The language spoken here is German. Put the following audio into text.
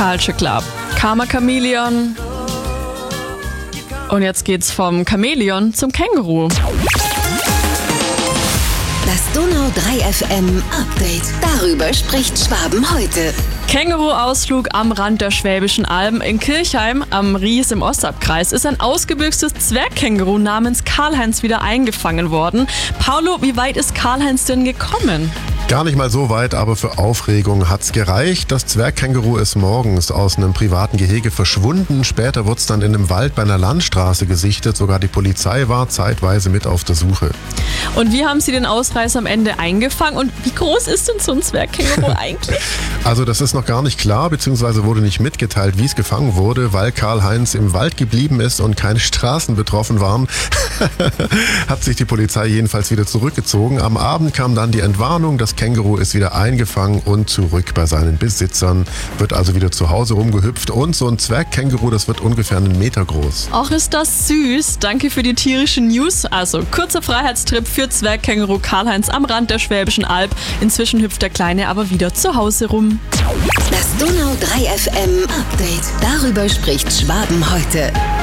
Culture Club, Karma Chameleon. Und jetzt geht's vom Chamäleon zum Känguru. Das Donau 3 FM Update. Darüber spricht Schwaben heute. Känguru-Ausflug am Rand der Schwäbischen Alben. In Kirchheim am Ries im Ostalbkreis ist ein ausgebüxtes Zwergkänguru namens Karl-Heinz wieder eingefangen worden. Paulo, wie weit ist Karl-Heinz denn gekommen? Gar nicht mal so weit, aber für Aufregung hat's gereicht. Das Zwergkänguru ist morgens aus einem privaten Gehege verschwunden. Später wurde es dann in einem Wald bei einer Landstraße gesichtet. Sogar die Polizei war zeitweise mit auf der Suche. Und wie haben Sie den Ausreißer am Ende eingefangen? Und wie groß ist denn so ein Zwergkänguru eigentlich? Also das ist noch gar nicht klar, beziehungsweise wurde nicht mitgeteilt, wie es gefangen wurde, weil Karl-Heinz im Wald geblieben ist und keine Straßen betroffen waren. Hat sich die Polizei jedenfalls wieder zurückgezogen. Am Abend kam dann die Entwarnung, das Känguru ist wieder eingefangen und zurück bei seinen Besitzern, wird also wieder zu Hause rumgehüpft und so ein Zwergkänguru, das wird ungefähr 1 Meter groß. Ach, ist das süß. Danke für die tierischen News. Also, kurzer Freiheitstrip für Zwergkänguru Karl-Heinz am Rand der Schwäbischen Alb. Inzwischen hüpft der Kleine aber wieder zu Hause rum. Das Donau 3 FM Update. Darüber spricht Schwaben heute.